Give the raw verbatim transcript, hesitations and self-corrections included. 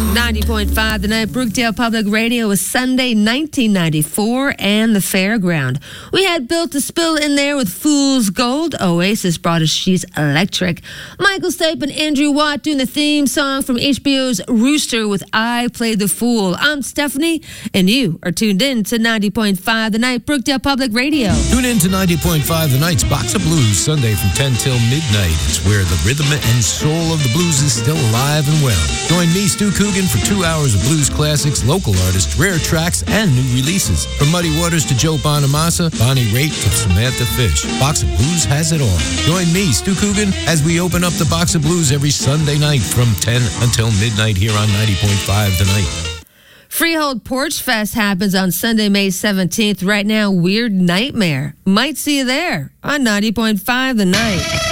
ninety point five The Night, Brookdale Public Radio was Sunday, nineteen ninety-four, and the Fairground. We had Built to Spill in there with Fool's Gold. Oasis brought us She's Electric. Michael Stipe and Andrew Watt doing the theme song from H B O's Rooster with I Played the Fool. I'm Stephanie, and you are tuned in to ninety point five The Night, Brookdale Public Radio. Tune in to ninety point five The Night's Box of Blues, Sunday from ten till midnight. It's where the rhythm and soul of the blues is still alive and well. Join me, Stu Coogan, for two hours of blues classics, local artists, rare tracks, and new releases. From Muddy Waters to Joe Bonamassa, Bonnie Raitt to Samantha Fish, Box of Blues has it all. Join me, Stu Coogan, as we open up the Box of Blues every Sunday night from ten until midnight here on ninety point five The Night. Freehold Porch Fest happens on Sunday, May seventeenth. Right now, Weird Nightmare. Might see you there on ninety point five The Night.